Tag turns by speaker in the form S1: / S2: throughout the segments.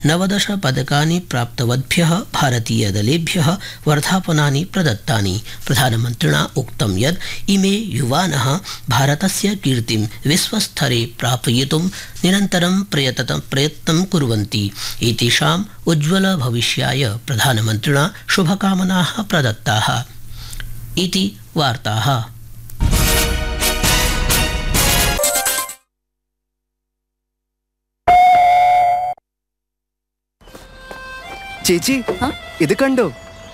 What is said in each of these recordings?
S1: 19 पदकानि प्राप्तवद्भ्यः भारतीयदलेभ्यः वर्धापनानि प्रदत्तानि। प्रधानमन्त्रिणा उक्तं यत् इमे युवानः भारतस्य कीर्तिं विश्वस्तरे प्रापयितुं निरन्तरं प्रयत्नं कुर्वन्ति। एतेषाम् उज्ज्वलभविष्याय प्रधानमन्त्रिणा शुभकामनाः प्रदत्ताः इति वार्ताः।
S2: ചേച്ചി ഇത് കണ്ടോ?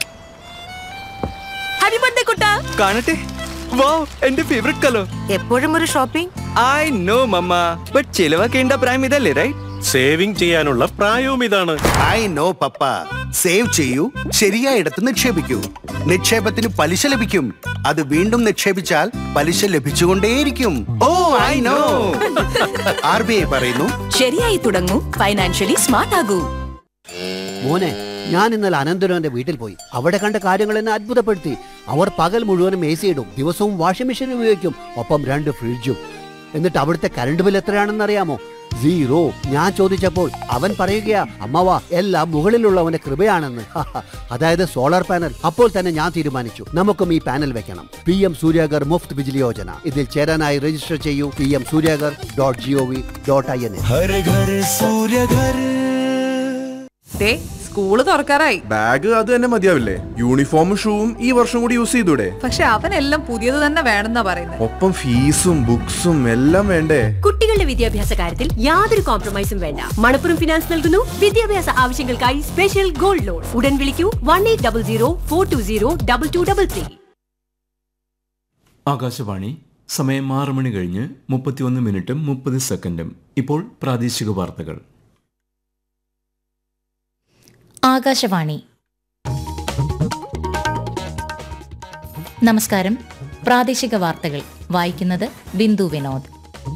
S3: ഹാപ്പി ബർത്ത്ഡേ കുട്ടാ.
S2: കാണട്ടെ. വാവ്, എന്റെ ഫേവറേറ്റ് കളർ.
S3: എപ്പോഴും ഒരു shopping.
S2: I know mama, but ചിലവാക്കേണ്ട പ്രായം ഇതല്ലേ, റൈറ്റ്?
S4: സേവിംഗ് ചെയ്യാനുള്ള പ്രായവും ഇതാണ്.
S5: I know papa. സേവ് ചെയ്യൂ, ശരിയായിടത്ത് നിക്ഷേപിക്കൂ. നിക്ഷേപത്തിന് പലിശ ലഭിക്കും. അത് വീണ്ടും നിക്ഷേപിച്ചാൽ പലിശ ലഭിച്ചുകൊണ്ടേയിരിക്കും. ഓ ഐ നോ. RBI പറയുന്നു,
S3: ശരിയായി തുടങ്ങൂ, ഫൈനാൻഷ്യലി സ്മാർട്ട് ആകൂ.
S6: മോനെ, ഞാൻ ഇന്നലെ അനന്തരവന്റെ വീട്ടിൽ പോയി. അവിടെ കണ്ട കാര്യങ്ങൾ എന്നെ അത്ഭുതപ്പെടുത്തി. അവർ പകൽ മുഴുവനും AC ഇടും, ദിവസവും വാഷിംഗ് മെഷീൻ ഉപയോഗിക്കും, ഒപ്പം 2 ഫ്രിഡ്ജും. എന്നിട്ട് അവിടുത്തെ കറണ്ട് ബിൽ എത്രയാണെന്ന് അറിയാമോ? 0. ഞാൻ ചോദിച്ചപ്പോൾ അവൻ പറയുകയാ, അമ്മവാ, എല്ലാം മുകളിലുള്ളവന്റെ കൃപയാണെന്ന്. അതായത് സോളാർ പാനൽ. അപ്പോൾ തന്നെ ഞാൻ തീരുമാനിച്ചു, നമുക്കും ഈ പാനൽ വെക്കണം. PM സൂര്യാഗർ മുഫ്ത് ബിജ്ലി യോജന. ഇതിൽ ചേരാനായി രജിസ്റ്റർ ചെയ്യൂ. pmsuryagar.gov.in.
S3: സ്കൂള് തുറക്കാറായി.
S7: ബാഗ് അത് തന്നെ മതിയാവില്ലേ? യൂണിഫോമും ഷൂവും ഈ വർഷം കൂടി യൂസ് ചെയ്തൂടെ?
S3: പക്ഷെ അവനെല്ലാം പുതിയത് തന്നെ വേണമെന്നാ പറയുന്നത്.
S7: ഒപ്പം ഫീസും ബുക്സും എല്ലാം വേണ്ടേ?
S8: കുട്ടികളുടെ വിദ്യാഭ്യാസ കാര്യത്തിൽ യാതൊരു കോംപ്രമൈസും വേണ്ട. മണപ്പുറം ഫിനാൻസ് നൽകുന്നു വിദ്യാഭ്യാസ ആവശ്യങ്ങൾക്കായി സ്പെഷ്യൽ ഗോൾഡ് ലോൺ. ഉടൻ വിളിക്കൂ 1800-420-2233.
S9: ആകാശവാണി. സമയം 6 മണി കഴിഞ്ഞ് 31 മിനിറ്റും 30 സെക്കൻഡും. ഇപ്പോൾ പ്രാദേശിക വാർത്തകൾ.
S10: ആകാശവാണി. നമസ്കാരം. പ്രാദേശിക വാർത്തകൾ വായിക്കുന്നത് ബിന്ദു വിനോദ്.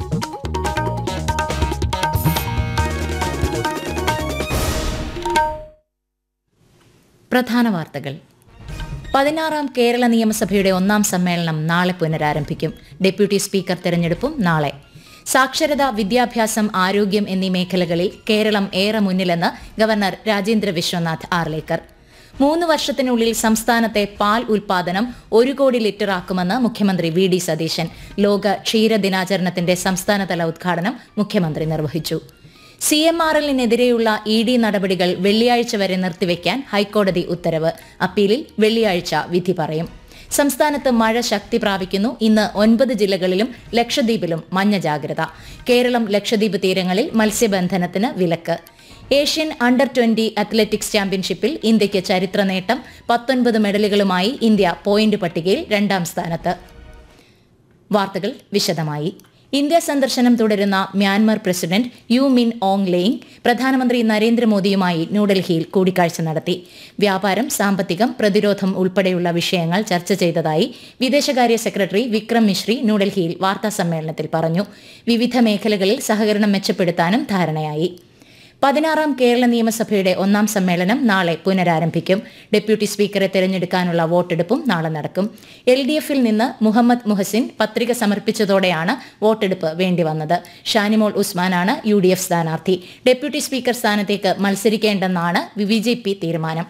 S10: പ്രധാന വാർത്തകൾ. 16ാം കേരള നിയമസഭയുടെ 1ാം സമ്മേളനം നാളെ പുനരാരംഭിക്കും. ഡെപ്യൂട്ടി സ്പീക്കർ തെരഞ്ഞെടുപ്പും നാളെ. സാക്ഷരത, വിദ്യാഭ്യാസം, ആരോഗ്യം എന്നീ മേഖലകളിൽ കേരളം ഏറെ മുന്നിലെന്ന് ഗവർണർ രാജേന്ദ്ര വിശ്വനാഥ് ആർലേക്കർ. 3 വർഷത്തിനുള്ളിൽ സംസ്ഥാനത്തെ പാൽ ഉൽപാദനം 1 കോടി ലിറ്ററാക്കുമെന്ന് മുഖ്യമന്ത്രി VD സതീശൻ. ലോക ക്ഷീര ദിനാചരണത്തിന്റെ സംസ്ഥാനതല ഉദ്ഘാടനം മുഖ്യമന്ത്രി നിർവഹിച്ചു. CMRLനെതിരെയുള്ള ED നടപടികൾ വെള്ളിയാഴ്ച വരെ നിർത്തിവെക്കാൻ ഹൈക്കോടതി ഉത്തരവ്. അപ്പീലിൽ വെള്ളിയാഴ്ച വിധി പറയും. സംസ്ഥാനത്ത് മഴ ശക്തി പ്രാപിക്കുന്നു. ഇന്ന് 9 ജില്ലകളിലും ലക്ഷദ്വീപിലും മഞ്ഞ ജാഗ്രത. കേരളം ലക്ഷദ്വീപ് തീരങ്ങളിൽ മത്സ്യബന്ധനത്തിന് വിലക്ക്. ഏഷ്യൻ അണ്ടർ-20 അത്ലറ്റിക്സ് ചാമ്പ്യൻഷിപ്പിൽ ഇന്ത്യയ്ക്ക് ചരിത്ര നേട്ടം. 19 മെഡലുകളുമായി ഇന്ത്യ പോയിന്റ് പട്ടികയിൽ 2ാം സ്ഥാനത്ത്. വാർത്തകൾ വിശദമായി. ഇന്ത്യ സന്ദർശനം തുടരുന്ന മ്യാൻമർ പ്രസിഡന്റ് യു മിൻ ഓങ് ലെയിങ് പ്രധാനമന്ത്രി നരേന്ദ്രമോദിയുമായി ന്യൂഡൽഹിയിൽ കൂടിക്കാഴ്ച നടത്തി. വ്യാപാരം, സാമ്പത്തികം, പ്രതിരോധം ഉൾപ്പെടെയുള്ള വിഷയങ്ങൾ ചർച്ച ചെയ്തതായി വിദേശകാര്യ സെക്രട്ടറി വിക്രം മിശ്രി ന്യൂഡൽഹിയിൽ വാർത്താസമ്മേളനത്തിൽ പറഞ്ഞു. വിവിധ മേഖലകളിൽ സഹകരണം മെച്ചപ്പെടുത്താനും ധാരണയായി. 16ാം കേരള നിയമസഭയുടെ 1ാം സമ്മേളനം നാളെ പുനരാരംഭിക്കും. ഡെപ്യൂട്ടി സ്പീക്കറെ തെരഞ്ഞെടുക്കാനുള്ള വോട്ടെടുപ്പും നാളെ നടക്കും. LDFൽ നിന്ന് മുഹമ്മദ് മുഹസിൻ പത്രിക സമർപ്പിച്ചതോടെയാണ് വോട്ടെടുപ്പ് വേണ്ടിവന്നത്. ഷാനിമോൾ ഉസ്മാനാണ് UDF സ്ഥാനാർത്ഥി. ഡെപ്യൂട്ടി സ്പീക്കർ സ്ഥാനത്തേക്ക് മത്സരിക്കേണ്ടെന്നാണ് BJP തീരുമാനം.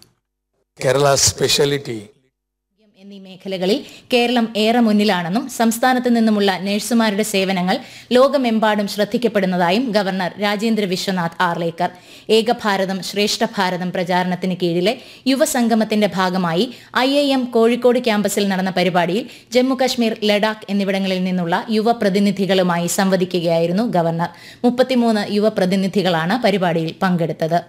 S10: എന്നീ മേഖലകളിൽ കേരളം ഏറെ മുന്നിലാണെന്നും സംസ്ഥാനത്ത് നിന്നുമുള്ള നഴ്സുമാരുടെ സേവനങ്ങൾ ലോകമെമ്പാടും ശ്രദ്ധിക്കപ്പെടുന്നതായും ഗവർണർ രാജേന്ദ്ര വിശ്വനാഥ് ആർലേക്കർ. ഏകഭാരതം ശ്രേഷ്ഠ ഭാരതം പ്രചാരണത്തിന് കീഴിലെ യുവസംഗമത്തിന്റെ ഭാഗമായി IIM കോഴിക്കോട് ക്യാമ്പസിൽ നടന്ന പരിപാടിയിൽ ജമ്മുകശ്മീർ, ലഡാക്ക് എന്നിവിടങ്ങളിൽ നിന്നുള്ള യുവപ്രതിനിധികളുമായി സംവദിക്കുകയായിരുന്നു ഗവർണർ. 33 യുവപ്രതിനിധികളാണ് പരിപാടിയിൽ പങ്കെടുത്തത്.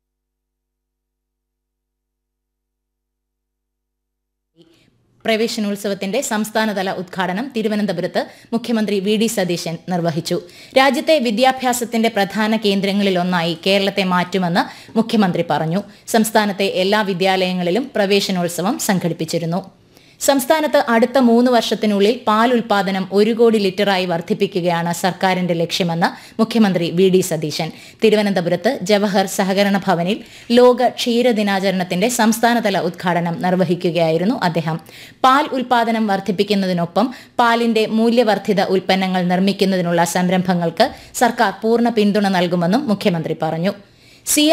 S10: പ്രവേശനോത്സവത്തിന്റെ സംസ്ഥാനതല ഉദ്ഘാടനം തിരുവനന്തപുരത്ത് മുഖ്യമന്ത്രി VD സതീശൻ നിർവഹിച്ചു. രാജ്യത്തെ വിദ്യാഭ്യാസത്തിന്റെ പ്രധാന കേന്ദ്രങ്ങളിലൊന്നായി കേരളത്തെ മാറ്റുമെന്ന് മുഖ്യമന്ത്രി പറഞ്ഞു. സംസ്ഥാനത്തെ എല്ലാ വിദ്യാലയങ്ങളിലും പ്രവേശനോത്സവം സംഘടിപ്പിച്ചിരുന്നു. സംസ്ഥാനത്ത് അടുത്ത 3 വർഷത്തിനുള്ളിൽ പാൽ ഉൽപാദനം 1 കോടി ലിറ്ററായി വർദ്ധിപ്പിക്കുകയാണ് സർക്കാരിന്റെ ലക്ഷ്യമെന്ന് മുഖ്യമന്ത്രി VD സതീശൻ. തിരുവനന്തപുരത്ത് ജവഹർ സഹകരണ ഭവനിൽ ലോക ക്ഷീര ദിനാചരണത്തിന്റെ സംസ്ഥാനതല ഉദ്ഘാടനം നിർവഹിക്കുകയായിരുന്നു അദ്ദേഹം. പാൽ ഉൽപാദനം വർദ്ധിപ്പിക്കുന്നതിനൊപ്പം പാലിന്റെ മൂല്യവർദ്ധിത ഉൽപ്പന്നങ്ങൾ നിർമ്മിക്കുന്നതിനുള്ള സംരംഭങ്ങൾക്ക് സർക്കാർ പൂർണ്ണ പിന്തുണ നൽകുമെന്നും മുഖ്യമന്ത്രി പറഞ്ഞു. സി